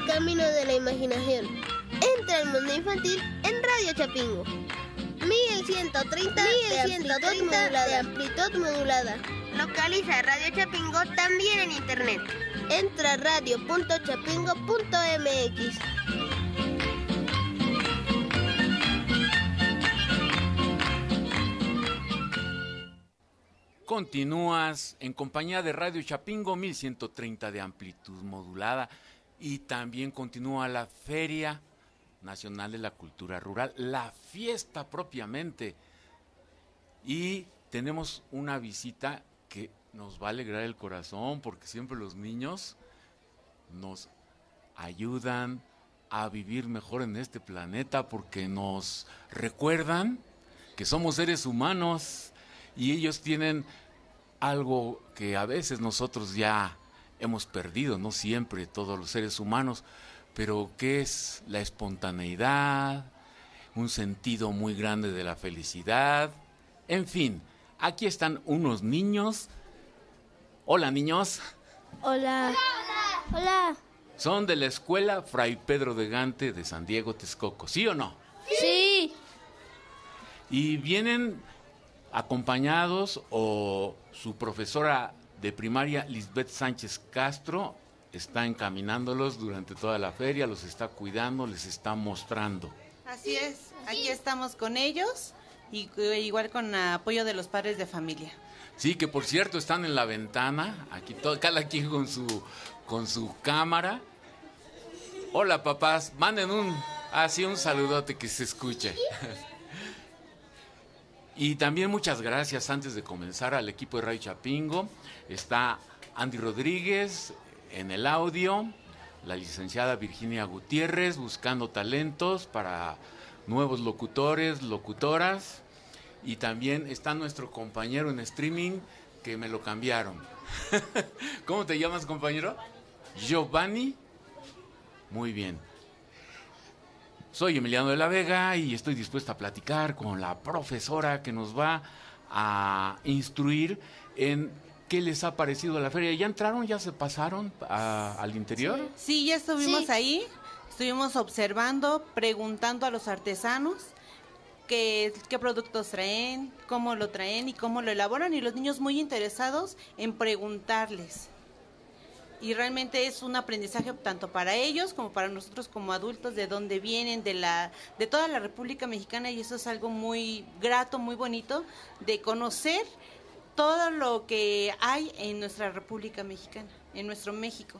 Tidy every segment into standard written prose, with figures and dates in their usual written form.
camino de la imaginación. Entra al mundo infantil en Radio Chapingo. 1130 de amplitud modulada. Localiza Radio Chapingo también en internet. Entra a radio.chapingo.mx. Continúas en compañía de Radio Chapingo 1130 de amplitud modulada y también continúa la Feria Nacional de la Cultura Rural, la fiesta propiamente. Y tenemos una visita que nos va a alegrar el corazón porque siempre los niños nos ayudan a vivir mejor en este planeta porque nos recuerdan que somos seres humanos. Y ellos tienen algo que a veces nosotros ya hemos perdido, no siempre todos los seres humanos, pero que es la espontaneidad, un sentido muy grande de la felicidad. En fin, aquí están unos niños. Hola, niños. Hola. Hola. Hola. Son de la escuela Fray Pedro de Gante de San Diego, Texcoco, ¿sí o no? Sí. Y vienen acompañados, o su profesora de primaria, Lisbeth Sánchez Castro, está encaminándolos durante toda la feria, los está cuidando, les está mostrando. Así es, aquí estamos con ellos y igual con apoyo de los padres de familia. Sí, que por cierto están en la ventana, aquí cada quien con su cámara. Hola, papás, manden un saludote que se escuche. Y también muchas gracias antes de comenzar al equipo de Radio Chapingo. Está Andy Rodríguez en el audio, la licenciada Virginia Gutiérrez buscando talentos para nuevos locutores, locutoras. Y también está nuestro compañero en streaming que me lo cambiaron. ¿Cómo te llamas, compañero? Giovanni. Muy bien. Soy Emiliano de la Vega y estoy dispuesto a platicar con la profesora que nos va a instruir en qué les ha parecido la feria. ¿Ya entraron? ¿Ya se pasaron al interior? Sí, ya estuvimos ahí, estuvimos observando, preguntando a los artesanos qué productos traen, cómo lo traen y cómo lo elaboran, y los niños muy interesados en preguntarles. Y realmente es un aprendizaje tanto para ellos como para nosotros como adultos, de dónde vienen, de toda la República Mexicana, y eso es algo muy grato, muy bonito, de conocer todo lo que hay en nuestra República Mexicana, en nuestro México.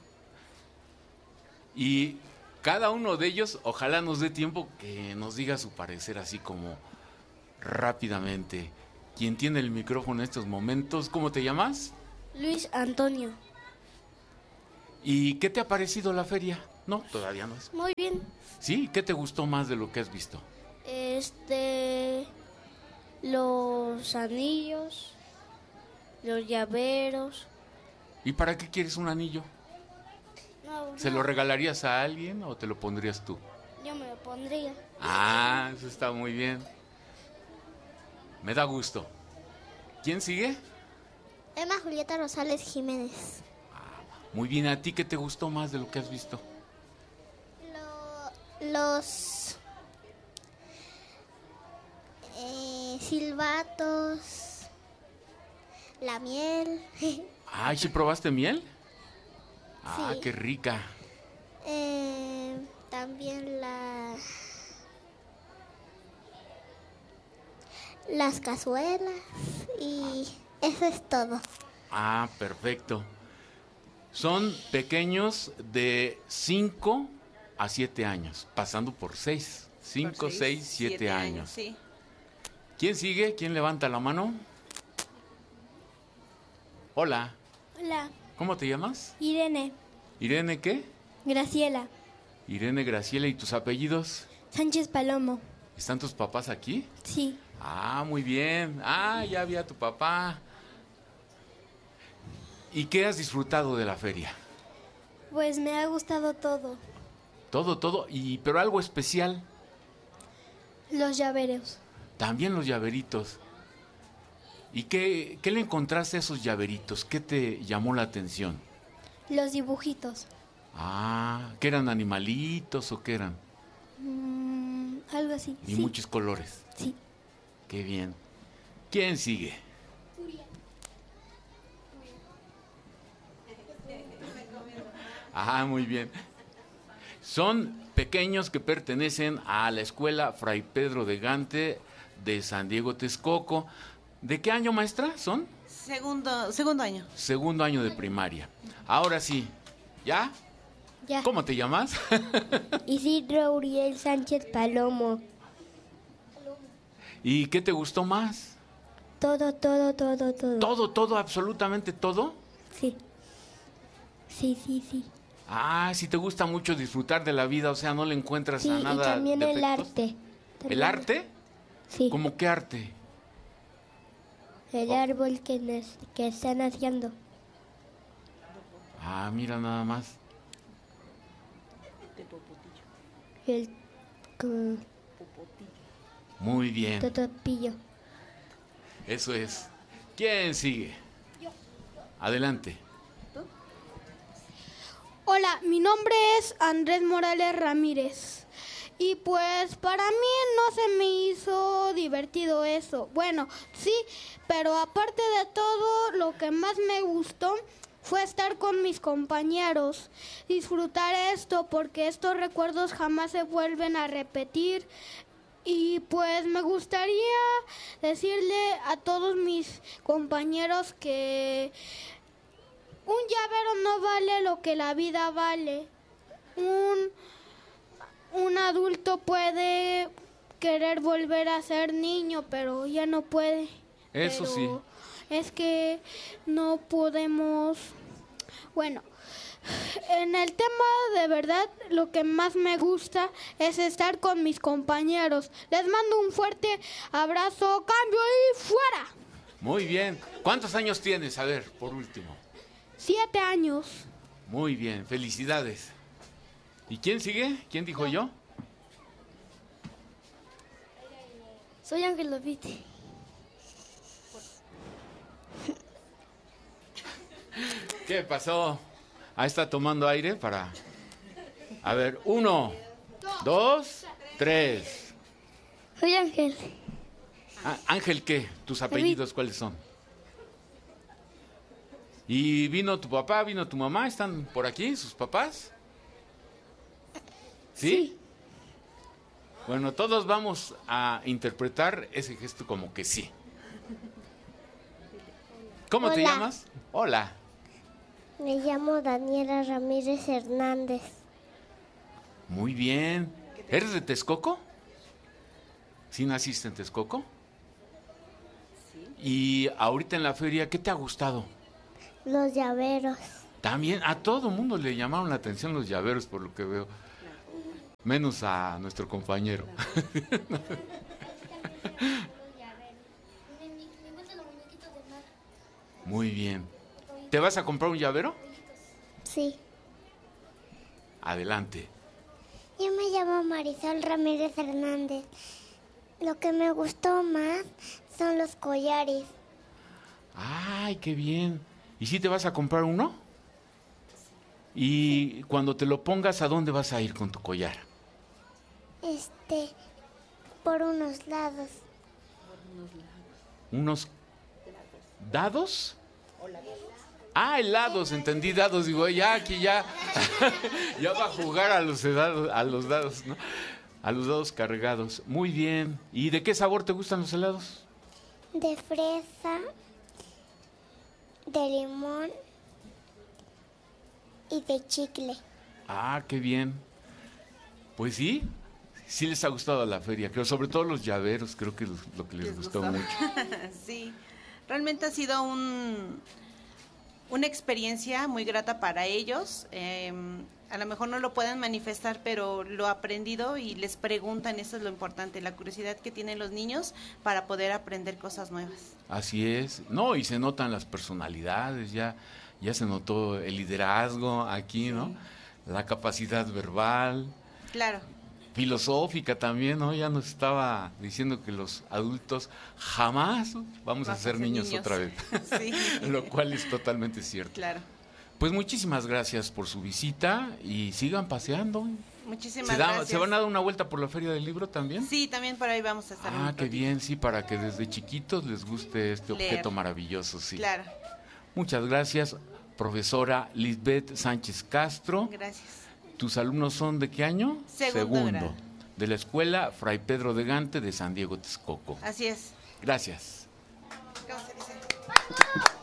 Y cada uno de ellos, ojalá nos dé tiempo que nos diga su parecer así como rápidamente. ¿Quién tiene el micrófono en estos momentos? ¿Cómo te llamas? Luis Antonio. ¿Y qué te ha parecido la feria? No, todavía no es. Muy bien. ¿Sí? ¿Qué te gustó más de lo que has visto? Los anillos, los llaveros. ¿Y para qué quieres un anillo? ¿Se lo regalarías a alguien o te lo pondrías tú? Yo me lo pondría. Ah, eso está muy bien. Me da gusto. ¿Quién sigue? Emma Julieta Rosales Jiménez. Muy bien, ¿a ti qué te gustó más de lo que has visto? Los silbatos, la miel. Ay, ¿sí probaste miel? Ah, Sí. qué rica. También las cazuelas y eso es todo. Ah, perfecto. Son pequeños de 5 a 7 años, pasando por 6. 5, 6, 7 años. Sí. ¿Quién sigue? ¿Quién levanta la mano? Hola. Hola, ¿Cómo te llamas? Irene, ¿Irene qué? Graciela, Irene Graciela. ¿Y tus apellidos? Sánchez Palomo. ¿Están tus papás aquí? Sí. Ah, muy bien. Ah, ya vi a tu papá. ¿Y qué has disfrutado de la feria? Pues me ha gustado todo. Todo, pero algo especial. Los llaveros. También los llaveritos. ¿Y qué le encontraste a esos llaveritos? ¿Qué te llamó la atención? Los dibujitos. Ah, ¿qué eran, animalitos o qué eran? Algo así. Y sí. muchos colores. Sí. Qué bien. ¿Quién sigue? Ah, muy bien. Son pequeños que pertenecen a la escuela Fray Pedro de Gante de San Diego, Texcoco. ¿De qué año, maestra, son? Segundo año. Segundo año de primaria. Ahora sí, ¿ya? Ya. ¿Cómo te llamas? Isidro Uriel Sánchez Palomo. ¿Y qué te gustó más? Todo. Todo, absolutamente todo. Sí. Sí. Ah, si te gusta mucho disfrutar de la vida, o sea, no le encuentras Sí, a y nada también el defectos. arte. ¿El arte? Sí. ¿Cómo qué arte? El árbol que están haciendo. Ah, mira nada más. El Muy bien, totopillo. eso es. ¿Quién sigue? Adelante. Hola, mi nombre es Andrés Morales Ramírez y pues para mí no se me hizo divertido eso. Bueno, sí, pero aparte de todo, lo que más me gustó fue estar con mis compañeros, disfrutar esto porque estos recuerdos jamás se vuelven a repetir. Y pues me gustaría decirle a todos mis compañeros que un llavero no vale lo que la vida vale. Un adulto puede querer volver a ser niño, pero ya no puede. Eso Pero sí. es que no podemos. Bueno, en el tema de verdad, lo que más me gusta es estar con mis compañeros. Les mando un fuerte abrazo, cambio y fuera. Muy bien. ¿Cuántos años tienes? A ver, por último. 7 años. Muy bien, felicidades. ¿Y quién sigue? ¿Quién dijo yo? Soy Ángel Lopite. ¿Qué pasó? Ahí está tomando aire para... A ver, 1, 2, 3. Soy Ángel. Ah, Ángel, ¿qué? ¿Tus apellidos cuáles son? ¿Y vino tu papá, vino tu mamá? ¿Están por aquí, sus papás? ¿Sí? Bueno, todos vamos a interpretar ese gesto como que sí. ¿Cómo te Hola. llamas? Hola. Me llamo Daniela Ramírez Hernández. Muy bien. ¿Eres de Texcoco? ¿Sí naciste en Texcoco? Y ahorita en la feria, ¿qué te ha gustado? Los llaveros. También a todo mundo le llamaron la atención los llaveros, por lo que veo. Menos a nuestro compañero. Muy bien. ¿Te vas a comprar un llavero? Sí. Adelante. Yo me llamo Marisol Ramírez Hernández. Lo que me gustó más son los collares. Ay, qué bien. ¿Y si te vas a comprar uno? Y cuando te lo pongas, ¿a dónde vas a ir con tu collar? Por unos lados. ¿Unos dados? Ah, helados, entendí dados. Digo, ya aquí ya, ya va a jugar a los dados, ¿no? A los dados cargados. Muy bien. ¿Y de qué sabor te gustan los helados? De fresa, de limón y de chicle. Ah, qué bien. Pues sí, sí les ha gustado la feria, creo, sobre todo los llaveros, creo que lo que les gustó mucho. Sí, realmente ha sido una experiencia muy grata para ellos. A lo mejor no lo pueden manifestar, pero lo aprendido y les preguntan, eso es lo importante, la curiosidad que tienen los niños para poder aprender cosas nuevas. Así es. No, y se notan las personalidades, ya se notó el liderazgo aquí, ¿no? La capacidad verbal. Claro. Filosófica también, ¿no? Ya nos estaba diciendo que los adultos jamás vamos a ser niños otra vez. Sí. Lo cual es totalmente cierto. Claro. Pues muchísimas gracias por su visita y sigan paseando. Muchísimas gracias. ¿Se van a dar una vuelta por la Feria del Libro también? Sí, también por ahí vamos a estar. Qué bien, sí, para que desde chiquitos les guste este objeto maravilloso, sí. Claro. Muchas gracias, profesora Lisbeth Sánchez Castro. Gracias. ¿Tus alumnos son de qué año? Segundo grado. De la escuela Fray Pedro de Gante de San Diego, Texcoco. Así es. Gracias. ¿Cómo se dice?